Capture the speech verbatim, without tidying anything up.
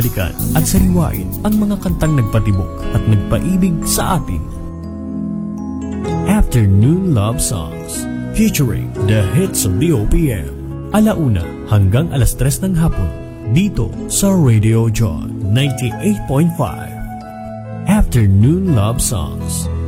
balikan at sariwain ang mga kantang nagpatibok at nagpaibig sa atin. Afternoon Love Songs featuring the hits of the O P M. Alauna hanggang alas tres ng hapon dito sa Radio John ninety-eight point five. Afternoon Love Songs.